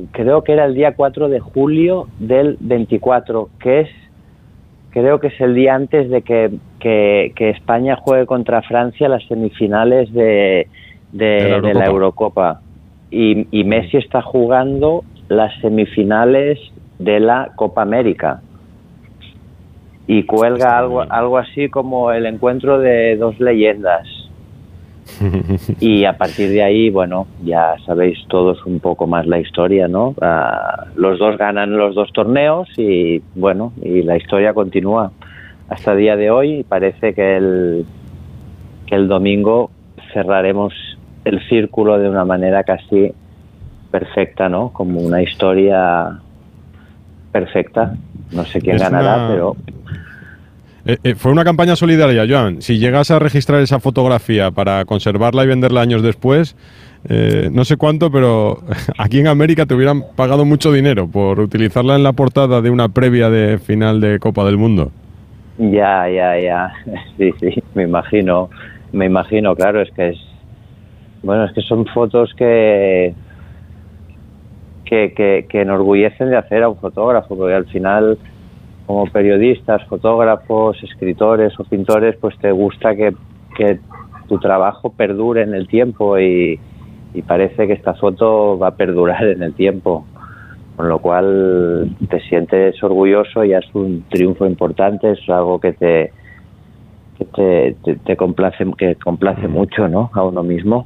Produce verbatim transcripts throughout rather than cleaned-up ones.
creo que era el día cuatro de julio del veinticuatro, que es, creo que es el día antes de que, que, que España juegue contra Francia las semifinales de, de, de, la, de la Eurocopa. Y, y Messi está jugando las semifinales de la Copa América. Y cuelga algo, algo así como el encuentro de dos leyendas. Y a partir de ahí, bueno, ya sabéis todos un poco más la historia, ¿no? Uh, los dos ganan los dos torneos y, bueno, y la historia continúa hasta el día de hoy. Y parece que el, que el domingo cerraremos el círculo de una manera casi perfecta, ¿no? Como una historia perfecta. No sé quién es ganará, una... pero... Eh, eh, fue una campaña solidaria, Joan. Si llegas a registrar esa fotografía para conservarla y venderla años después, eh, no sé cuánto, pero aquí en América te hubieran pagado mucho dinero por utilizarla en la portada de una previa de final de Copa del Mundo. Ya, ya, ya. Sí, sí, me imagino. Me imagino, claro, es que es... Bueno, es que son fotos que... Que, que, que enorgullecen de hacer a un fotógrafo, porque al final... como periodistas, fotógrafos, escritores o pintores, pues te gusta que, que tu trabajo perdure en el tiempo y, y parece que esta foto va a perdurar en el tiempo, con lo cual te sientes orgulloso, ya es un triunfo importante, es algo que te que te, te, te complace, que complace mucho, ¿no? A uno mismo.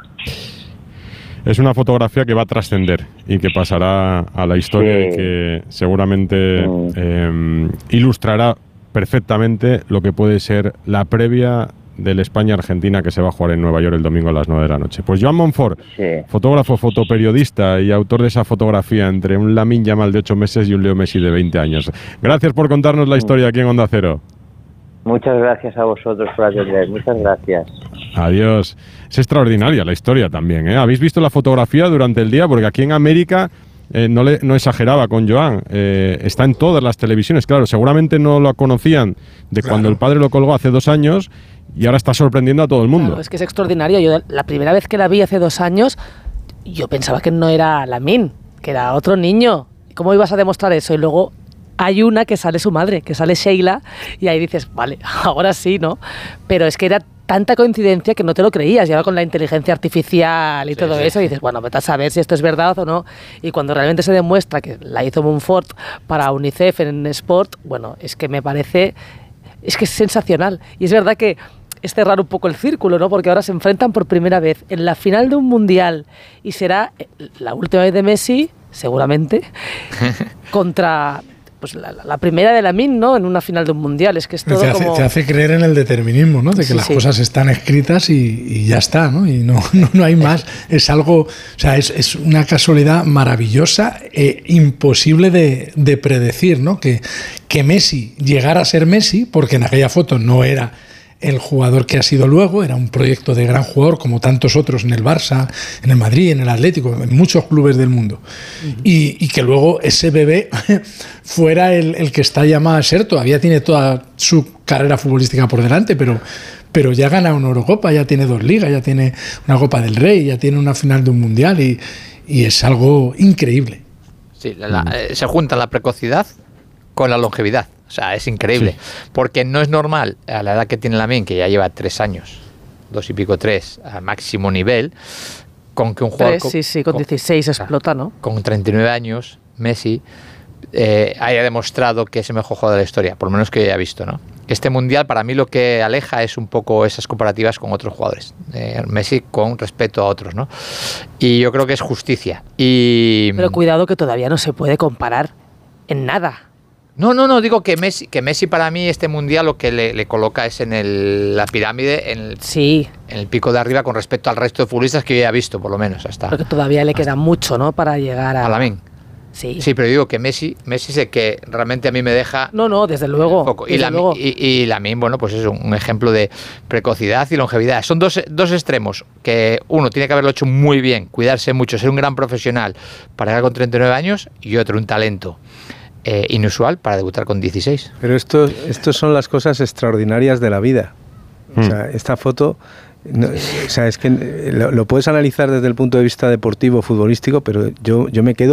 Es una fotografía que va a trascender y que pasará a la historia, sí. Y que seguramente mm. eh, ilustrará perfectamente lo que puede ser la previa del España-Argentina que se va a jugar en Nueva York el domingo a las nueve de la noche. Pues Joan Monfort, sí. Fotógrafo, fotoperiodista y autor de esa fotografía entre un Lamine Yamal de ocho meses y un Leo Messi de veinte años. Gracias por contarnos la historia aquí en Onda Cero. Muchas gracias a vosotros por atender. Muchas gracias. Adiós. Es extraordinaria la historia también, ¿eh? ¿Habéis visto la fotografía durante el día? Porque aquí en América, eh, no, le, no exageraba con Joan, eh, está en todas las televisiones. Claro, seguramente no lo conocían de claro. Cuando el padre lo colgó hace dos años y ahora está sorprendiendo a todo el mundo. Claro, es que es extraordinario. Yo la primera vez que la vi hace dos años, yo pensaba que no era Lamine, que era otro niño. ¿Cómo ibas a demostrar eso? Y luego... hay una que sale su madre, que sale Sheila, y ahí dices, vale, ahora sí, ¿no? Pero es que era tanta coincidencia que no te lo creías, y ahora con la inteligencia artificial y sí, todo sí, eso, sí. Dices, bueno, vete a saber si esto es verdad o no, y cuando realmente se demuestra que la hizo Monfort para UNICEF en Sport, bueno, es que me parece, es que es sensacional, y es verdad que es cerrar un poco el círculo, ¿no? Porque ahora se enfrentan por primera vez en la final de un mundial, y será la última vez de Messi, seguramente, contra... pues la, la primera de Lamine, ¿no? En una final de un mundial, es que es todo te hace, como... Te hace creer en el determinismo, ¿no? De que sí, las sí. cosas están escritas y, y ya está, ¿no? Y no, no, no hay más. Es algo, o sea, es, es una casualidad maravillosa e imposible de, de predecir, ¿no? Que, que Messi llegara a ser Messi, porque en aquella foto no era el jugador que ha sido luego, era un proyecto de gran jugador como tantos otros en el Barça, en el Madrid, en el Atlético, en muchos clubes del mundo. Uh-huh. y, y que luego ese bebé fuera el, el que está llamado a ser, todavía tiene toda su carrera futbolística por delante, pero, pero ya gana una Eurocopa, ya tiene dos ligas, ya tiene una Copa del Rey, ya tiene una final de un mundial y, y es algo increíble. Sí, la, la, eh, se junta la precocidad con la longevidad. O sea, es increíble, sí. Porque no es normal a la edad que tiene Lamine, que ya lleva tres años, dos y pico, tres, a máximo nivel, con que un jugador... Tres, con, sí, sí, con, con dieciséis explota, ¿no? Con treinta y nueve años, Messi, eh, haya demostrado que es el mejor jugador de la historia, por lo menos que yo haya visto, ¿no? Este Mundial, para mí, lo que aleja es un poco esas comparativas con otros jugadores. Eh, Messi con respecto a otros, ¿no? Y yo creo que es justicia. Y... Pero cuidado que todavía no se puede comparar en nada. No, no, no, digo que Messi, que Messi para mí este mundial lo que le, le coloca es en el, la pirámide, en el, sí. en el pico de arriba con respecto al resto de futbolistas que yo ya he visto, por lo menos. Hasta, Porque todavía le hasta, queda mucho, ¿no? Para llegar a... A Lamine. Sí. Sí, pero digo que Messi, Messi es el que realmente a mí me deja... No, no, desde luego. Y, desde la, luego. y, y Lamine, bueno, pues es un ejemplo de precocidad y longevidad. Son dos, dos extremos que uno tiene que haberlo hecho muy bien, cuidarse mucho, ser un gran profesional para llegar con treinta y nueve años y otro, un talento Eh, inusual para debutar con dieciséis. Pero esto, esto son las cosas extraordinarias de la vida. Mm. O sea, esta foto, no, o sea, es que lo, lo puedes analizar desde el punto de vista deportivo, futbolístico, pero yo, yo me quedo